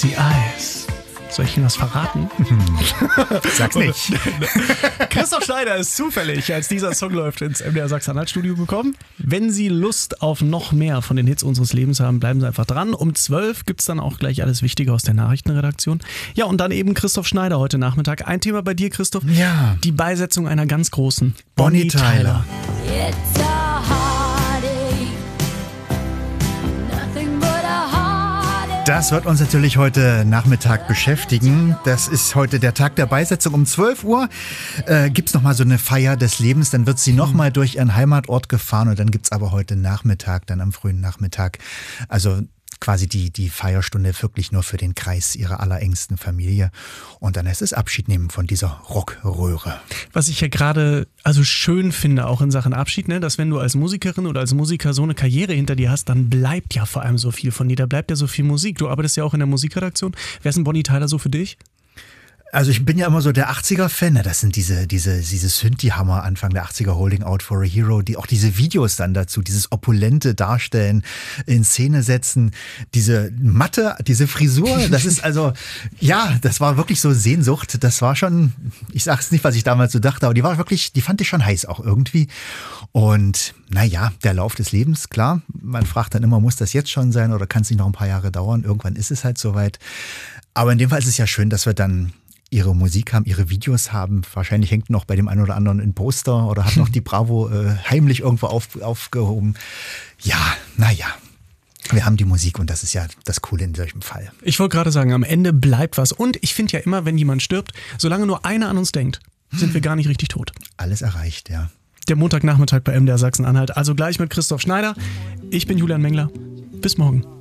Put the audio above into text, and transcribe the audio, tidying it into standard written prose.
Crazy Eyes. Soll ich Ihnen was verraten? Sag's nicht. Christoph Schneider ist zufällig, als dieser Song läuft, ins MDR Sachsen-Anhalt-Studio gekommen. Wenn Sie Lust auf noch mehr von den Hits unseres Lebens haben, bleiben Sie einfach dran. Um 12 gibt's dann auch gleich alles Wichtige aus der Nachrichtenredaktion. Ja, und dann eben Christoph Schneider heute Nachmittag. Ein Thema bei dir, Christoph. Ja. Die Beisetzung einer ganz großen. Bonnie Tyler. It's a heartache, nothing but a heartache. Das wird uns natürlich heute Nachmittag beschäftigen. Das ist heute der Tag der Beisetzung. Um 12 Uhr gibt's nochmal so eine Feier des Lebens. Dann wird sie nochmal durch ihren Heimatort gefahren. Und dann gibt's aber heute Nachmittag, dann am frühen Nachmittag, also quasi die Feierstunde wirklich nur für den Kreis ihrer allerengsten Familie. Und dann ist es Abschied nehmen von dieser Rockröhre. Was ich ja gerade schön finde, auch in Sachen Abschied, ne, dass wenn du als Musikerin oder als Musiker so eine Karriere hinter dir hast, dann bleibt ja vor allem so viel von dir. Da bleibt ja so viel Musik. Du arbeitest ja auch in der Musikredaktion. Wer ist denn Bonnie Tyler so für dich? Also ich bin ja immer so der 80er-Fan. Das sind diese Synthi-Hammer Anfang der 80er, Holding Out for a Hero, die auch diese Videos dann dazu, dieses opulente Darstellen, in Szene setzen, diese Matte, diese Frisur, das ist also, ja, das war wirklich so Sehnsucht. Das war schon, ich sag's nicht, was ich damals so dachte, aber die fand ich schon heiß auch irgendwie. Und naja, der Lauf des Lebens, klar, man fragt dann immer, muss das jetzt schon sein oder kann es nicht noch ein paar Jahre dauern? Irgendwann ist es halt soweit. Aber in dem Fall ist es ja schön, dass wir dann ihre Musik haben, ihre Videos haben. Wahrscheinlich hängt noch bei dem einen oder anderen ein Poster oder hat noch die Bravo heimlich irgendwo aufgehoben. Ja, naja. Wir haben die Musik und das ist ja das Coole in solchem Fall. Ich wollte gerade sagen, am Ende bleibt was. Und ich finde ja immer, wenn jemand stirbt, solange nur einer an uns denkt, sind wir gar nicht richtig tot. Alles erreicht, ja. Der Montagnachmittag bei MDR Sachsen-Anhalt. Also gleich mit Christoph Schneider. Ich bin Julian Mengler. Bis morgen.